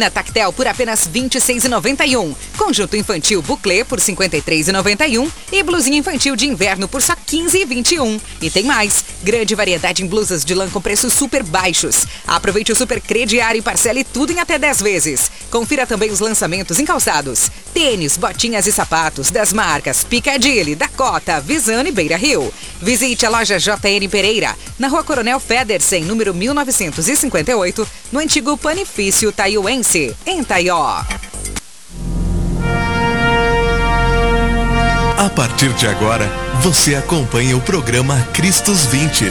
Na Tactel por apenas R$ 26,91. Conjunto infantil buclé por R$ 53,91 e blusinha infantil de inverno por só R$ 15,21. E tem mais, grande variedade em blusas de lã com preços super baixos. Aproveite o super crediário e parcele tudo em até 10 vezes. Confira também os lançamentos em calçados, tênis, botinhas e sapatos das marcas Piccadilly, Dakota, Visano e Beira Rio. Visite a loja JN Pereira, na Rua Coronel Federsen, número 1958, no antigo Panifício Taiuense, em Taió. A partir de agora, você acompanha o programa Cristos 20.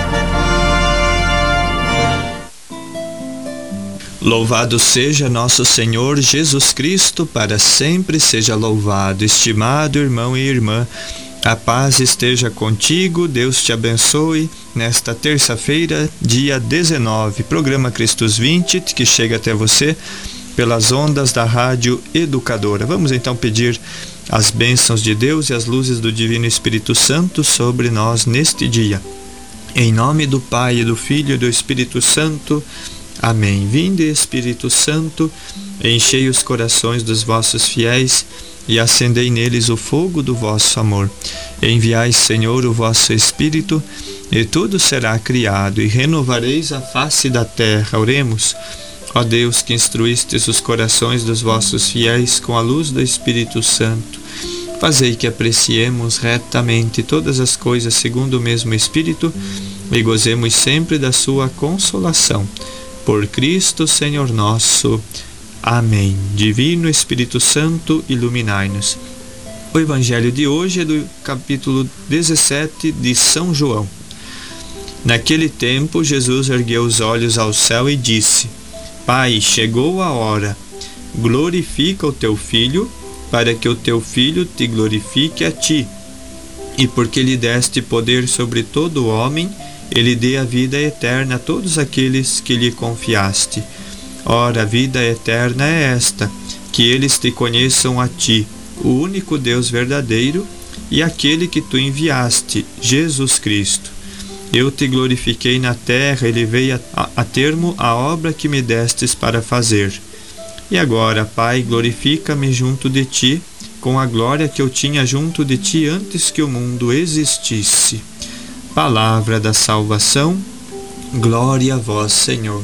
Louvado seja nosso Senhor Jesus Cristo, para sempre seja louvado. Estimado irmão e irmã, a paz esteja contigo, Deus te abençoe. Nesta terça-feira, dia 19, programa Cristos 20, que chega até você pelas ondas da Rádio Educadora. Vamos então pedir as bênçãos de Deus e as luzes do Divino Espírito Santo sobre nós neste dia. Em nome do Pai, e do Filho e do Espírito Santo. Amém. Vinde, Espírito Santo, enchei os corações dos vossos fiéis e acendei neles o fogo do vosso amor. Enviai, Senhor, o vosso Espírito, e tudo será criado, e renovareis a face da terra. Oremos. Ó Deus, que instruístes os corações dos vossos fiéis com a luz do Espírito Santo, fazei que apreciemos retamente todas as coisas segundo o mesmo Espírito e gozemos sempre da sua consolação. Por Cristo, Senhor nosso. Amém. Divino Espírito Santo, iluminai-nos. O Evangelho de hoje é do capítulo 17 de São João. Naquele tempo, Jesus ergueu os olhos ao céu e disse: Pai, chegou a hora. Glorifica o teu Filho, para que o teu Filho te glorifique a ti. E porque lhe deste poder sobre todo homem, ele dê a vida eterna a todos aqueles que lhe confiaste. Ora, a vida eterna é esta, que eles te conheçam a ti, o único Deus verdadeiro, e aquele que tu enviaste, Jesus Cristo. Eu te glorifiquei na terra e levei a termo a obra que me destes para fazer. E agora, Pai, glorifica-me junto de ti, com a glória que eu tinha junto de ti antes que o mundo existisse. Palavra da salvação, glória a vós, Senhor.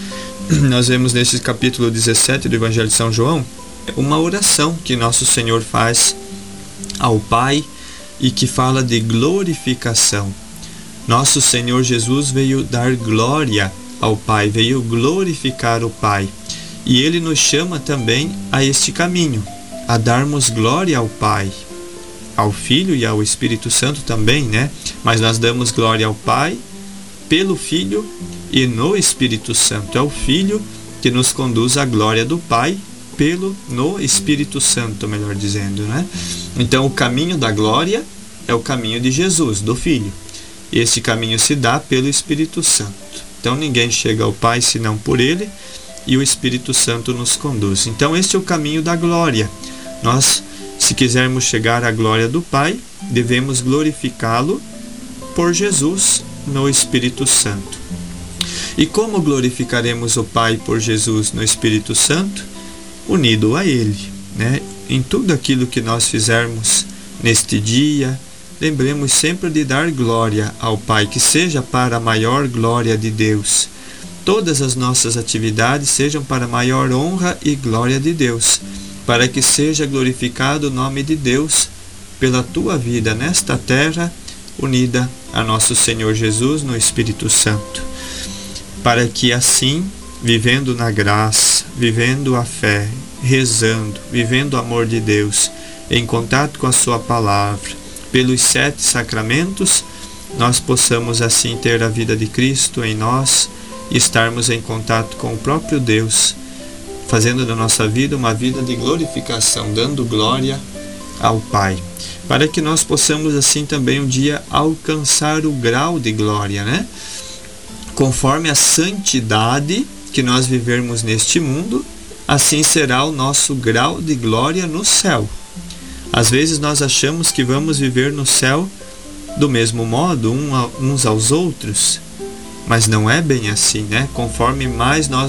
Nós vemos nesse capítulo 17 do Evangelho de São João uma oração que nosso Senhor faz ao Pai e que fala de glorificação. Nosso Senhor Jesus veio dar glória ao Pai, veio glorificar o Pai. E Ele nos chama também a este caminho, a darmos glória ao Pai, ao Filho e ao Espírito Santo também, né? Mas nós damos glória ao Pai, pelo Filho e no Espírito Santo. É o Filho que nos conduz à glória do Pai, no Espírito Santo, melhor dizendo, né? Então, o caminho da glória é o caminho de Jesus, do Filho. Esse caminho se dá pelo Espírito Santo. Então, ninguém chega ao Pai senão por Ele, e o Espírito Santo nos conduz. Então, este é o caminho da glória. Nós, se quisermos chegar à glória do Pai, devemos glorificá-lo por Jesus no Espírito Santo. E como glorificaremos o Pai por Jesus no Espírito Santo? Unido a Ele, né? Em tudo aquilo que nós fizermos neste dia, lembremos sempre de dar glória ao Pai, que seja para a maior glória de Deus. Todas as nossas atividades sejam para a maior honra e glória de Deus, para que seja glorificado o nome de Deus pela tua vida nesta terra, unida a nosso Senhor Jesus no Espírito Santo. Para que assim, vivendo na graça, vivendo a fé, rezando, vivendo o amor de Deus, em contato com a sua palavra, pelos 7 sacramentos, nós possamos assim ter a vida de Cristo em nós e estarmos em contato com o próprio Deus, fazendo da nossa vida uma vida de glorificação, dando glória ao Pai, para que nós possamos assim também um dia alcançar o grau de glória, né? Conforme a santidade que nós vivermos neste mundo, assim será o nosso grau de glória no céu. Às vezes nós achamos que vamos viver no céu do mesmo modo, uns aos outros, mas não é bem assim, né? Conforme mais nós